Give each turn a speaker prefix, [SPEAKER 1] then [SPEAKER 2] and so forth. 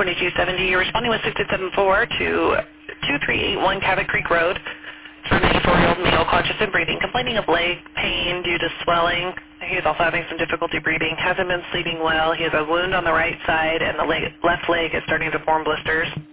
[SPEAKER 1] 2270. You're responding with 6674 to 2381 Cabot Creek Road. It's for an 84-year-old male, conscious and breathing, complaining of leg pain due to swelling. He is also having some difficulty breathing, hasn't been sleeping well. He has a wound on the right side, and the left leg is starting to form blisters.